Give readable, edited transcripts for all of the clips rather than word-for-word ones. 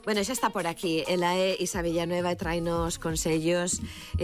Bueno, xa está por aquí. Ela é Isa Villanueva e traenos consellos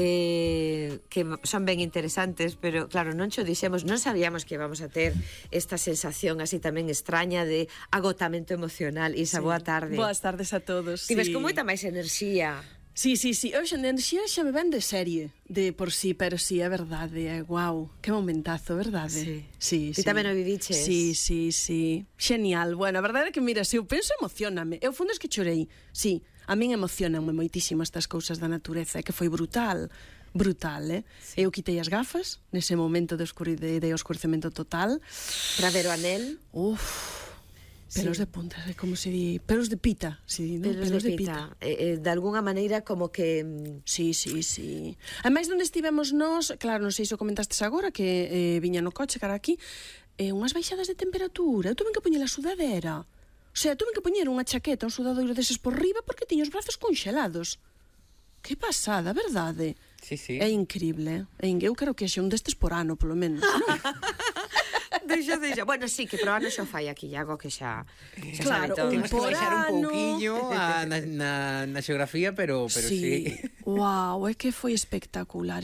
que son ben interesantes, pero claro, non xo dixemos, non sabíamos que íbamos a ter esta sensación así tamén extraña de agotamento emocional. Isa, boa tarde. Boas tardes a todos. Ti ves con moita máis enerxía. Sí. Hoxe a enerxía xa me ven de serie de por sí, pero sí, é verdade, é guau, que momentazo, verdade? Sí. Ti tamén o viviches? Sí. Genial. Bueno, a verdade é que, mira, se eu penso, emocioname. Eu fundo es que chorei. Sí, a min emocionanme moitísimo estas cousas da natureza, que foi brutal, eh? Sí. Eu quitei as gafas nese momento de oscurecemento total. Para ver o anel. Pelos de punta, como se di... Pelos de pita, sí, ¿no? Pelos de pita. De alguna maneira como que... Sí. Ademais, onde estivemos nós, claro, non sei se o comentaste agora, que viña no coche cara aquí, unhas baixadas de temperatura. Eu tuve que poñer a sudadera. O sea, tuve que poñer unha chaqueta, un sudadoiro deses por riba, porque tiña os brazos congelados. Que pasada, verdade? Sí. É increíble, Eu quero que xe un destes por ano, polo menos, non? Deixa. Bueno, sí, que pro ano xa fai aquí Iago, que xa claro, sabe todo. Temos que baixar un pouquiño na xeografía, pero sí. Wow, é que foi espectacular,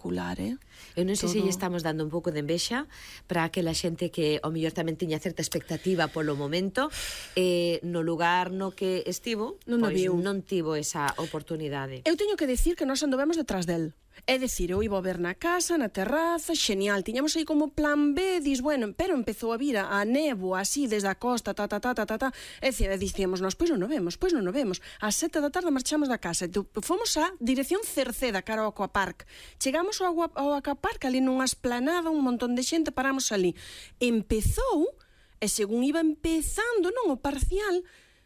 Eu non sei se lle estamos dando un pouco de envexa para aquela xente que ao mellor tamén tiña certa expectativa polo momento, no lugar no que estivo, non tivo esa oportunidade. Eu teño que decir que nós andovemos detrás del. É dicir, eu iba a ver na casa, na terraza, xenial, tiñamos aí como plan B, bueno, pero empezou a vir a néboa así desde a costa, e dicíamos nós, pois non o vemos, ás 7 da tarde marchamos da casa, fomos a dirección Cerceda, cara ao Aquapark, chegamos ao Aquapark, ali nunha esplanada, un montón de xente, paramos ali, empezou, e según iba empezando, non o parcial,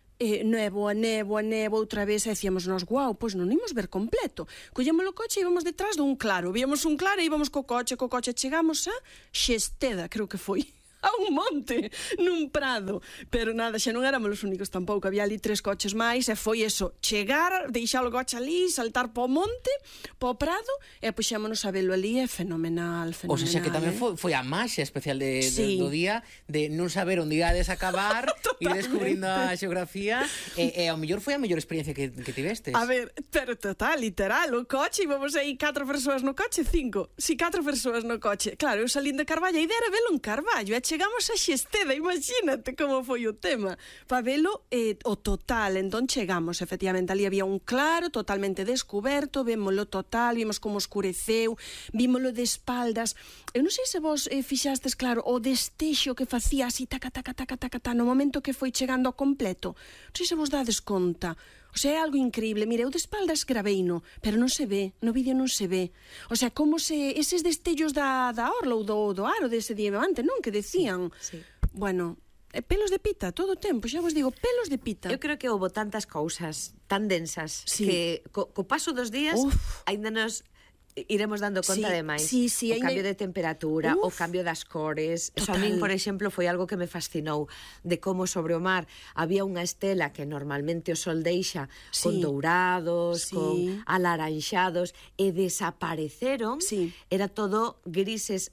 néboa, outra vez, e decíamos nós, guau, pois non imos ver completo. Collemos o coche e íbamos detrás dun claro, víamos un claro e íbamos co coche, chegamos a Xesteda, creo que foi, a un monte, nun prado, pero nada, xa non éramos os únicos tampouco, había ali 3 coches máis, e foi eso, chegar, deixar o coche ali, saltar po monte, po prado, e puxémonos a velo ali, é fenomenal. O sea, que tamén foi a máxia especial do día, de non saber onde iades a acabar, ir descubrindo a xeografía, e ao mellor foi a mellor experiencia que tivestes. A ver, pero total, literal, o coche, íbamos aí 4 persoas no coche, 5, si 4 persoas no coche, claro, eu salín de Carballo, a idea era velo en Carballo, chegamos a Xesteda, imagínate como foi o tema, para velo o total. Entón chegamos, efectivamente, ali había un claro totalmente descuberto, vémolo total, vimos como escureceu, vímolo de espaldas. Eu non sei se vos fixastes, claro, o destexo que facía así, taca, no momento que foi chegando ao completo. Non sei se vos dades conta. O sea, é algo increíble. Mira, eu de espaldas graveino, pero non se ve, no vídeo non se ve. O sea, como se eses destellos da orla ou do aro dese diamante, non? Que decían. Sí. Bueno, pelos de pita todo o tempo, xa vos digo, pelos de pita. Eu creo que houve tantas cousas tan densas que co paso dos días aínda nos iremos dando conta de máis. O cambio de temperatura, o cambio das cores. Eso a min, por exemplo, foi algo que me fascinou, de como sobre o mar había unha estela que normalmente o sol deixa con dourados, con alaranxados, e desapareceron. Era todo grises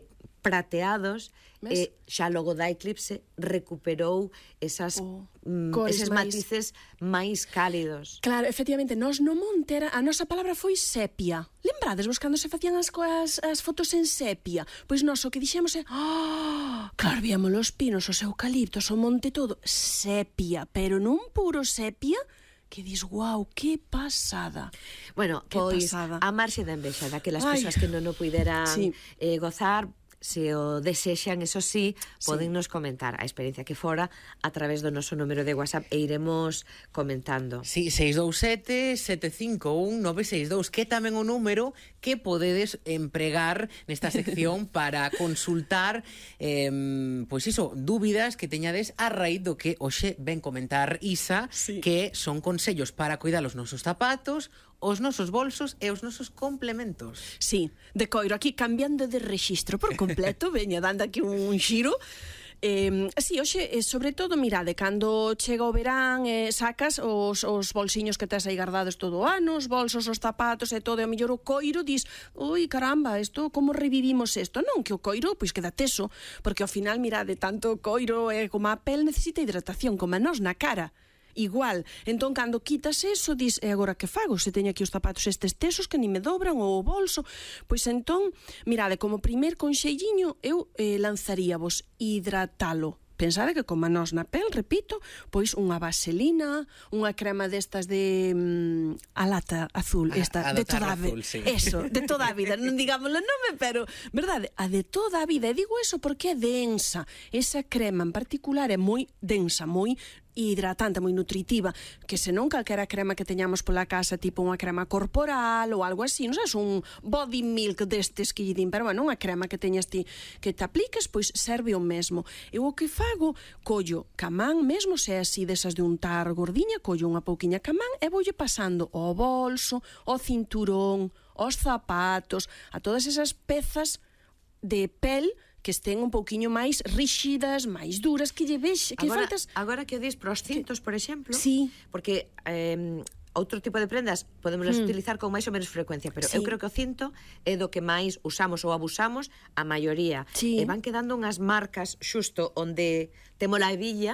prateados, e xa logo da eclipse recuperou eses matices máis cálidos. Claro, efectivamente, nós no monte a nosa palabra foi sepia. Lembrades vos cando se facían as fotos en sepia? Pois nós o que dixemos é claro, víamos os pinos, os eucaliptos, o monte todo sepia, pero non puro sepia, que dis, guau, que pasada. Bueno, pois a marxe da envexa daquelas persoas que non o puideran gozar, se o desexan, eso sí, poden nos comentar a experiencia que fora a través do noso número de WhatsApp e iremos comentando. Sí, 627-751-962, que tamén o número que podedes empregar nesta sección para consultar pois iso, dúbidas que teñades a raíz do que hoxe ven comentar Isa, que son consellos para cuidar os nosos zapatos, os nosos bolsos e os nosos complementos. Sí, de coiro, aquí cambiando de rexistro por completo, veña dando aquí un xiro. Sí, hoxe, sobre todo, mirade, cando chega o verán, sacas os bolsiños que tes aí guardados todo o ano, os bolsos, os zapatos e todo, e ao mellor o coiro dis, ui, caramba, isto, como revivimos isto? Non, que o coiro, pois queda teso, porque ao final, mirade, tanto o coiro como a pel necesita hidratación, como a nós na cara. igual. Entón, cando quitas eso, dis, e agora que fago? Se teño aquí os zapatos estes tesos que ni me dobran, ou o bolso. Pois entón, mirade, como primer conselliño, eu lanzaríavos hidratalo. Pensade que como a nós na pel, repito, pois unha vaselina, unha crema destas de a lata azul, esta de toda a vida. Sí. Eso, de toda a vida, non digamos o nome, pero, verdade, a de toda a vida. E digo eso porque é densa. Esa crema en particular é moi densa, moi hidratante, moi nutritiva, que senón calquera crema que teñamos pola casa, tipo unha crema corporal ou algo así, non sabes, un body milk destes que lle din, pero bueno, unha crema que teñas ti que te apliques, pois serve o mesmo. Eu o que fago, collo camán mesmo, se é así desas de untar gordiña, collo unha pouquiña camán e voulle pasando ao bolso, ao cinturón, aos zapatos, a todas esas pezas de pel que estén un pouquiño máis ríxidas, máis duras, que lle vexe, que faltas... Agora que o dis pros cintos, por exemplo, sí. Porque outro tipo de prendas podemos utilizar con máis ou menos frecuencia, pero eu creo que o cinto é do que máis usamos ou abusamos a maioría. E van quedando unhas marcas xusto onde temos a hebilla,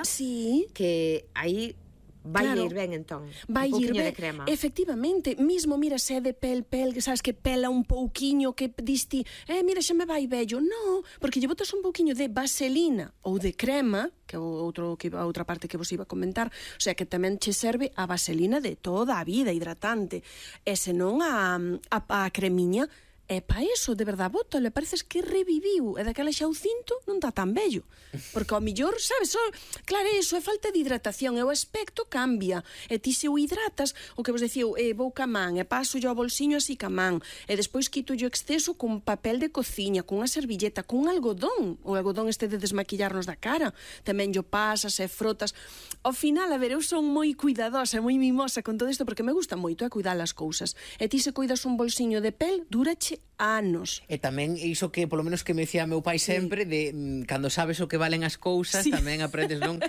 que aí vai ir ben, entón, vai un pouquiño de crema. Efectivamente, mismo, mira, se é de pel, que sabes que pela un pouquiño, que diste, mira, xa me vai bello. No, porque lle botas un pouquiño de vaselina ou de crema, que é a outra parte que vos iba a comentar, o sea, que tamén che serve a vaselina de toda a vida, hidratante. E senón a cremiña, e pa iso, de verdad, bótalo, pareces que reviviu, e daquela xa o cinto non está tan bello, porque ao millor, sabes, claro, iso é falta de hidratación, e o aspecto cambia, e ti se o hidratas, o que vos decíu, vou ca man, e paso yo ao bolsiño así ca man, e despois quito yo exceso con papel de cociña, con unha servilleta, con algodón, o algodón este de desmaquillarnos da cara, tamén yo pasas e frotas. Ao final, a ver, eu son moi cuidadosa, moi mimosa con todo isto, porque me gusta moito cuidar as cousas, e ti se cuidas un bolsiño de pel, durache anos. E tamén iso que, polo menos que me decía meu pai sempre, de cando sabes o que valen as cousas, tamén aprendes, non,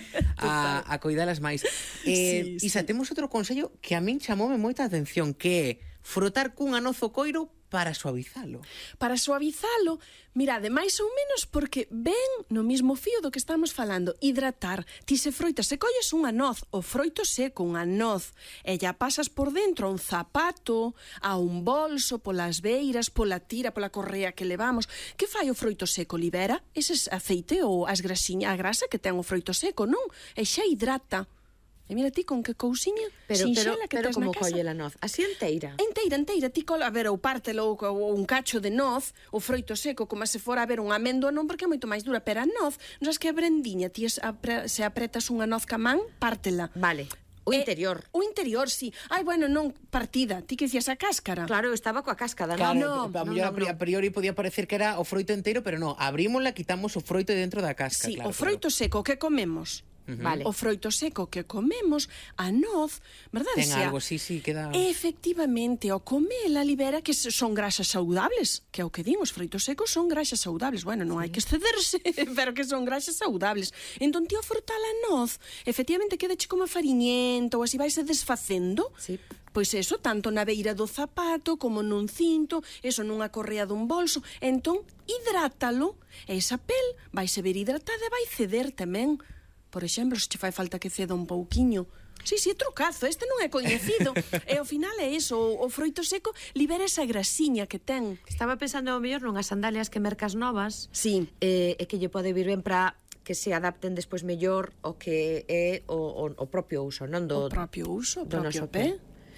a coidalas máis. Isa, temos outro consello que a min chamoume moita atención, que é frotar cunha noz o coiro para suavizalo. Para suavizalo, mirade, máis ou menos porque ven no mismo fío do que estamos falando, hidratar. Ti se froitas, se colles unha noz, o froito seco, unha noz, e ya pasas por dentro a un zapato, a un bolso, polas beiras, pola tira, pola correa que levamos. Que fai o froito seco? Libera ese aceite ou a grasa que ten o froito seco, non? E xa hidrata. E mira ti con que cousiña sinxela que tes na casa. Pero como colle a noz? Así enteira? Enteira. Ti cola, a ver, ou pártelo ou un cacho de noz, o froito seco, como se fora a ver unha améndoa, non, porque é moito máis dura, pero a noz, non sabes que a brendiña, ti se apretas unha noz ca man, pártela. Vale. O interior. O interior, sí. Ai, bueno, non partida. Ti que dicías a cáscara. Claro, estaba coa cáscara. Claro, a priori podía parecer que era o froito inteiro, pero non. Abrímola, quitamos o froito dentro da cáscara. Sí, claro, o froito seco que comemos. Vale. O froito seco que comemos, a noz, verdade? Ten algo, sí, queda... Efectivamente, o comela libera que son grasas saudables, que é o que din, os froitos secos son grasas saudables. Bueno, non hai que excederse, pero que son grasas saudables. Entón, ti ao frotar a noz, efectivamente, quedache como fariñento, ou así vaise desfacendo. Sí. Pois eso, tanto na beira do zapato, como nun cinto, eso nunha correa dun bolso. Entón, hidrátalo, e esa pel vaise ver hidratada e vai ceder tamén. Por exemplo, se che fai falta que ceda un pouquiño. Sí, é trucazo, este non é coñecido. E ao final é iso, o froito seco libera esa grasiña que ten. Estaba pensando ao mellor nunhas sandalias que mercas novas, sí, e que lle pode vir ben para que se adapten despois mellor o que é o propio uso, non do... O propio uso, o propio pé.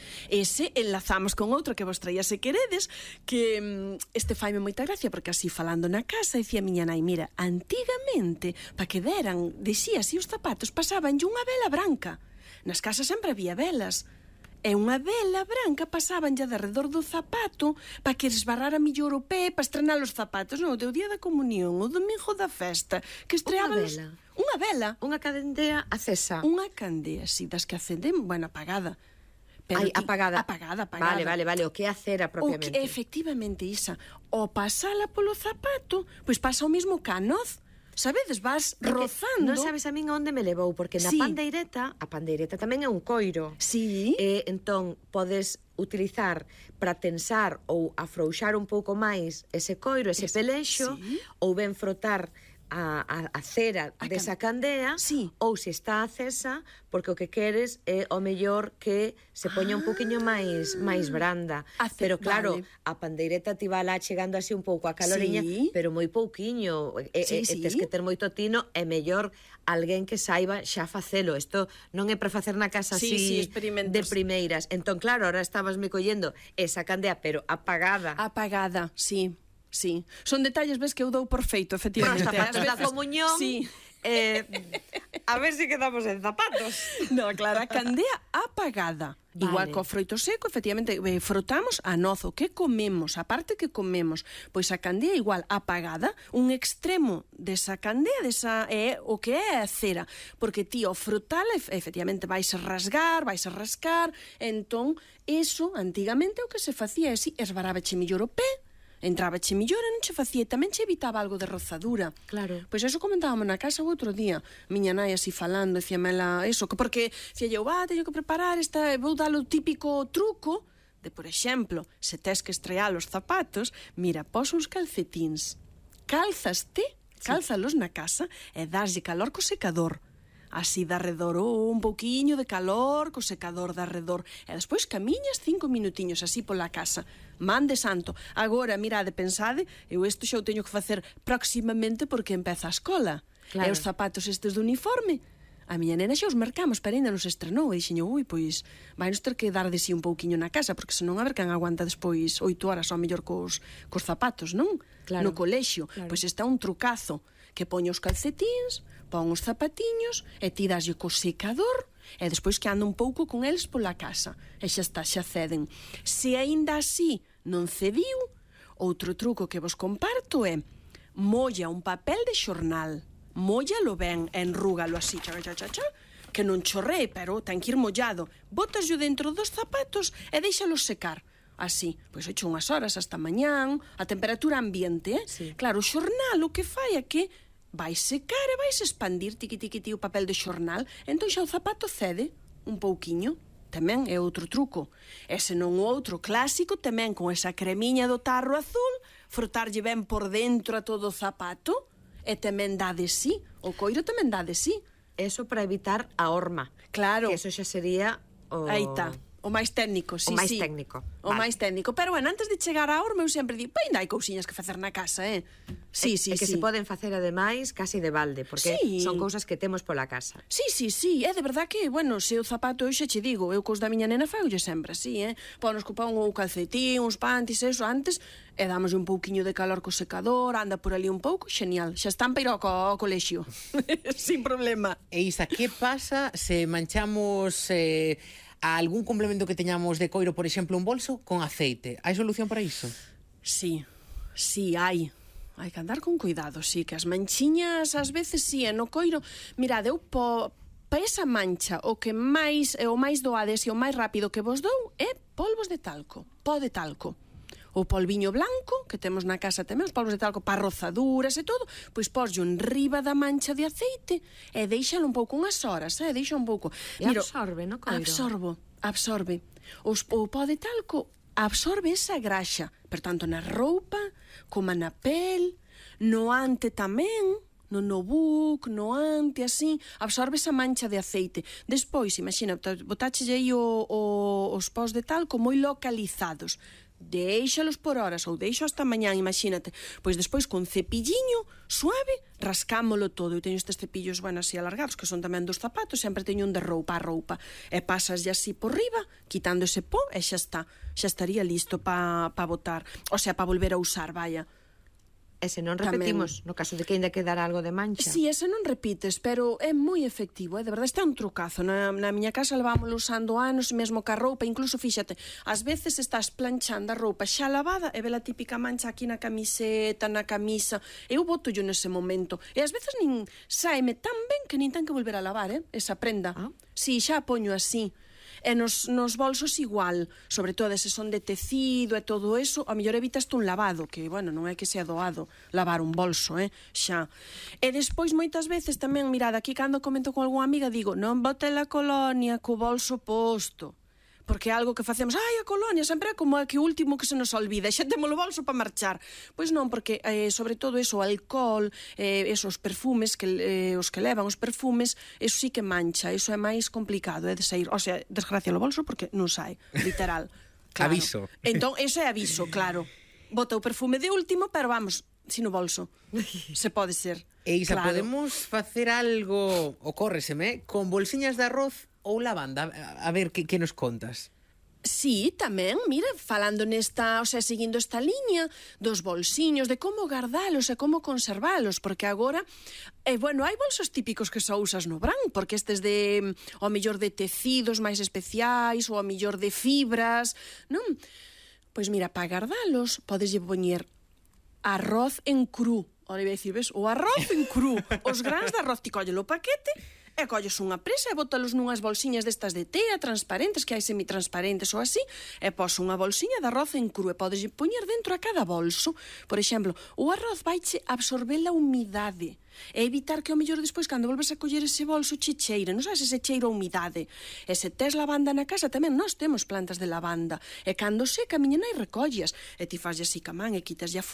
Ese enlazamos con outro que vos traía se queredes, que este faime moita gracia, porque así falando na casa dicía miña nai, mira, antigamente pa que deran, dicía así os zapatos, pasabanlle unha vela branca. Nas casas sempre había velas, e unha vela branca pasabanlle de redor do zapato pa que esbarrara millor o pé, pa estrenar os zapatos, non, o día da comunión, o domingo da festa, que estreaban unha vela, unha candea acesa, unha candea, si, das que acenden, bueno, apagada. Apagada. Vale, o que é a cera propiamente. Efectivamente, Isa, o pasala polo zapato, pois pasa o mismo ca noz. Sabedes, vas rozando. Non sabes a min onde me levou, porque na pandeireta, a pandeireta tamén é un coiro. Sí. Entón, podes utilizar para tensar ou afrouxar un pouco máis ese coiro, ese pelexo, ou ben frotar a cera desa candea, ou se está acesa, porque o que queres é o mellor que se poña un poquinho máis branda. Pero claro, a pandeireta ti va lá chegando así un pouco a caloriña, pero moi pouquiño, e tes que ter moito tino, é mellor alguén que saiba xa facelo. Isto non é para facer na casa así de primeiras. Entón, claro, ahora estabas me collendo esa candea, pero apagada. Apagada, sí. Sí, son detalles, ves, que eu dou por feito, efectivamente. Os zapatos da comunión, a ver se quedamos en zapatos. No, claro, a candea apagada. Igual co froito seco, efectivamente, frotamos a noz, o que comemos, a parte que comemos, pois a candea igual apagada, un extremo desa candea, é o que é a cera, porque ti ao frotar, efectivamente, vais a rasgar, vais a rascar, entón, eso, antigamente, o que se facía é si, esbarabache millor o pé, entrabache millor e non che facía, tamén che evitaba algo de rozadura. Claro. Pois eso comentábamos na casa o outro día, miña nai así falando, dicíamela eso, porque dicía eu, teño que preparar vou dar o típico truco de, por exemplo, se tes que estrear os zapatos, mira, pos uns calcetíns, cálzalos na casa e daslle calor co secador. Así de arredor, un pouquiño de calor co secador de arredor, e despois camiñas 5 minutiños así pola casa. Man de santo. Agora, mirade, pensade, eu isto xa o teño que facer proximamente porque empeza a escola. E os zapatos estes de uniforme, a miña nena xa os marcamos, pero ainda non se estrenou, e dixeño, pois vai nos ter que dar de si un pouquiño na casa, porque senón a ver quen aguanta despois 8 horas ao mellor cos zapatos, non? No colexio. Pois está un trucazo, que poño os calcetíns, pon os zapatiños e ti daslle co secador e despois que anda un pouco con eles pola casa e xa está, xa ceden. Se aínda así non cediu, outro truco que vos comparto é molla un papel de xornal, móllalo ben, enrúgalo así, que non chorree, pero ten que ir mollado, botaslo dentro dos zapatos e deixalo secar. Así, pois hecho unhas horas hasta mañán, a temperatura ambiente, Claro, o xornal o que fai é que vai secar e vais expandir tiqui o papel de xornal, entón xa o zapato cede un pouquiño. Tamén é outro truco. E senón o outro clásico, tamén con esa cremiña do tarro azul, frotarlle ben por dentro a todo o zapato, e tamén dá de sí. O coiro tamén dá de sí. Eso para evitar a horma. Claro. Que eso xa sería Aí está. O máis técnico, O máis técnico. O máis técnico. Pero, bueno, antes de chegar á horma, eu sempre digo, ainda hai cousiñas que facer na casa, Sí. Que se poden facer, ademais, casi de balde, porque son cousas que temos pola casa. Sí. É de verdad que, bueno, se o zapato, eu xa che digo, eu cos da miña nena faulle sempre así, Ponos que pon o calcetín, uns pantis, eso, antes, e damos un pouquiño de calor co secador, anda por ali un pouco, xenial. Xa están para ir ao colexio. Sin problema. E Isa, que pasa se manchamos a algún complemento que teñamos de coiro, por exemplo, un bolso con aceite? Hai solución para iso? Sí, hai. Hai que andar con cuidado, sí, que as manchiñas ás veces no coiro. Mirade, eu pa esa mancha o máis doades e o máis rápido que vos dou é polvos de talco, pó de talco. O polviño blanco, que temos na casa tamén, os polvos de talco para rozaduras e todo, pois poslle en riba da mancha de aceite e deixalo un pouco, unhas horas, deixa un pouco. E absorbe, no coiro? Absorbe. O pó de talco absorbe esa graxa, per tanto, na roupa, como na pel, no ante tamén, no notebook, no ante, así, absorbe esa mancha de aceite. Despois, imagina, botáchelle aí os pós de talco moi localizados, deixalos por horas ou deixo hasta mañán, imagínate. Pois despois con cepilliño suave rascámolo todo. Eu teño estes cepillos, bueno, así alargados, que son tamén dos zapatos, sempre teño un de roupa a roupa. E pasaslle así por riba, quitando ese pó, e xa está. Xa estaría listo para botar. O sea, para volver a usar, vaya. E se non repetimos, no caso de que ainda quedara algo de mancha. Sí, ese non repites, pero é moi efectivo, de verdade, está un trucazo. Na miña casa levámoslo usando anos, mesmo ca roupa, incluso, fíxate, ás veces estás planchando a roupa xa lavada e ve a típica mancha aquí na camiseta, na camisa, eu boto-yo nese momento. E ás veces nin saeme tan ben que nin ten que volver a lavar, esa prenda. Sí, xa a poño así. E nos bolsos igual, sobre todo se son de tecido e todo eso, a mellor evitaste un lavado, que, bueno, non é que sea doado lavar un bolso, xa. E despois moitas veces tamén, mirad, aquí cando comento con algunha amiga, digo, non bote a colonia co bolso posto, porque é algo que facemos, a colonia sempre é como que o último que se nos olvida, xa temos o bolso para marchar. Pois non, porque sobre todo eso, o alcohol, esos perfumes, os que levan os perfumes, eso sí que mancha, eso é máis complicado, é de sair, o sea, desgracia o bolso porque non sai, literal. Claro. Aviso. Entón, eso é aviso, claro. Bota o perfume de último, pero vamos, sin o bolso. Se pode ser. E Isa, claro, podemos facer algo, ocórreseme, con bolsiñas de arroz ou lavanda? A ver, que nos contas? Sí, tamén, mira, falando nesta, o sea, seguindo esta liña dos bolsiños, de como gardalos e como conservalos, porque agora, bueno, hai bolsos típicos que só usas no verán, porque estes de, ao mellor de tecidos máis especiais, ou ao mellor de fibras, non? Pois mira, para gardalos, podes poñer arroz en cru. Ora, iba a dicir, ves, o arroz en cru, os grans de arroz, ti collelo o paquete, e colles unha presa e bótalos nunhas bolsiñas destas de tea transparentes, que hai semitransparentes ou así, e pos unha bolsiña de arroz en cru e podes poñer dentro a cada bolso. Por exemplo, o arroz vaiche absorber a humidade e evitar que ao mellor despois cando volves a coller ese bolso che cheire, non sabes ese cheiro a humidade. E se tes lavanda na casa tamén, nós temos plantas de lavanda, e cando seca a miña nai recollas e ti faslle así ca man e quitas a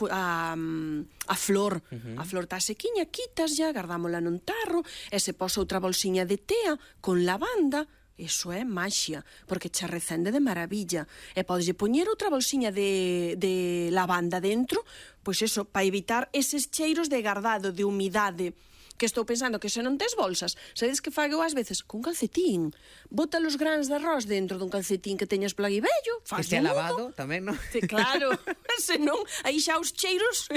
flor, a flor tá sequiña, quitas ya, gardámola nun tarro e se pos outra bolsiña de tea con lavanda. Eso é maxia, porque che recende de maravilla. E podeslle poñer outra bolsiña de lavanda dentro, pois eso, para evitar eses cheiros de gardado, de humidade. Que estou pensando que se non tes bolsas, sabedes que fago ás veces con calcetín. Bota os grans de arroz dentro dun calcetín que teñas por aí vello, faz que estea lavado tamén, non? Claro, senón, aí xa os cheiros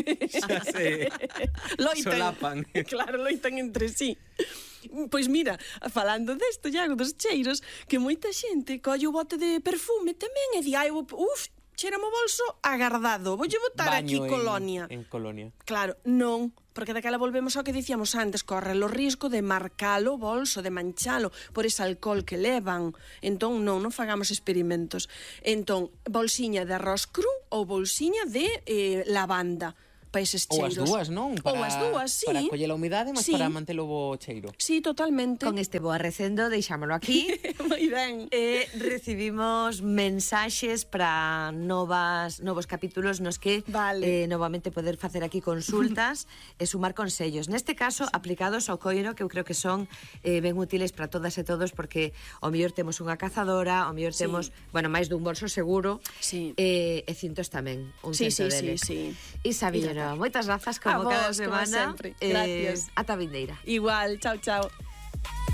loitan. Solapan. Claro, loitan entre sí. Pois mira, falando desto, Iago, dos cheiros, que moita xente colle o bote de perfume tamén e di, cheirame o bolso agardado, voulle botar aquí colonia. En colonia. Claro, non, porque daquela volvemos ao que dicíamos antes, corre o risco de marcalo o bolso, de manchalo por ese alcohol que levan. Entón, non fagamos experimentos. Entón, bolsiña de arroz cru ou bolsiña de lavanda. Para eses cheiros. Ou as dúas, non? Ou as dúas, sí. Para coller a humidade, mas sí, para mantelo o cheiro. Sí, totalmente. Con este boa recendo, deixámolo aquí. Moi ben. Recibimos mensaxes para novos capítulos nos que novamente poder facer aquí consultas e sumar consellos. Neste caso, aplicados ao coiro, que eu creo que son ben útiles para todas e todos, porque ao mellor temos unha cazadora, ao mellor temos, bueno, máis dun bolso seguro, e cintos tamén, un cento deles. Sí. Isa Villero, moitas grazas como cada semana. Como sempre. Gracias. Ata vindeira. Igual, chao.